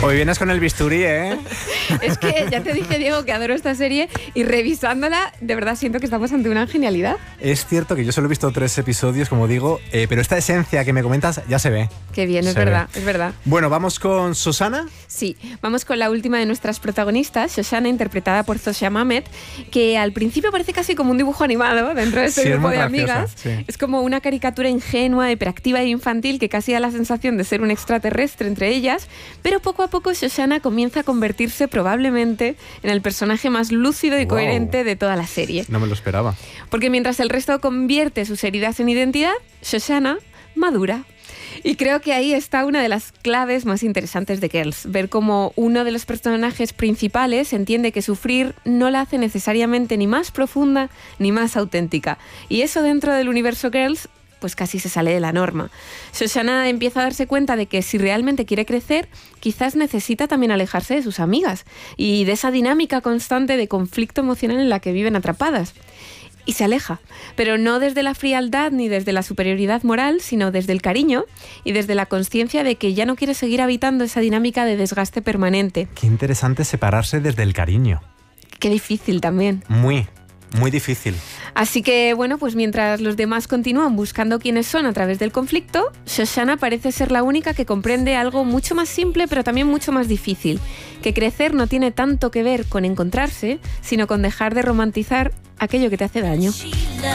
Hoy vienes con el bisturí, ¿eh? Es que ya te dije, Diego, que adoro esta serie y revisándola, de verdad siento que estamos ante una genialidad. Es cierto que yo solo he visto 3 episodios, como digo, pero esta esencia que me comentas ya se ve. Qué bien, es verdad, es verdad. Bueno, ¿vamos con Shoshana? Sí, vamos con la última de nuestras protagonistas, Shoshana, interpretada por Zosia Mamet, que al principio parece casi como un dibujo animado dentro de este grupo de amigas. Sí. Es como una caricatura ingenua, hiperactiva e infantil que casi da la sensación de ser un extraterrestre entre ellas, pero poco a poco Shoshana comienza a convertirse probablemente en el personaje más lúcido y coherente de toda la serie. No me lo esperaba. Porque mientras el resto convierte sus heridas en identidad, Shoshana madura. Y creo que ahí está una de las claves más interesantes de Girls, ver cómo uno de los personajes principales entiende que sufrir no la hace necesariamente ni más profunda ni más auténtica. Y eso dentro del universo Girls pues casi se sale de la norma. Shoshana empieza a darse cuenta de que si realmente quiere crecer, quizás necesita también alejarse de sus amigas y de esa dinámica constante de conflicto emocional en la que viven atrapadas. Y se aleja, pero no desde la frialdad ni desde la superioridad moral, sino desde el cariño y desde la consciencia de que ya no quiere seguir habitando esa dinámica de desgaste permanente. Qué interesante separarse desde el cariño. Qué difícil también. Muy difícil. Así que, bueno, pues mientras los demás continúan buscando quiénes son a través del conflicto, Shoshana parece ser la única que comprende algo mucho más simple, pero también mucho más difícil. Que crecer no tiene tanto que ver con encontrarse, sino con dejar de romantizar aquello que te hace daño.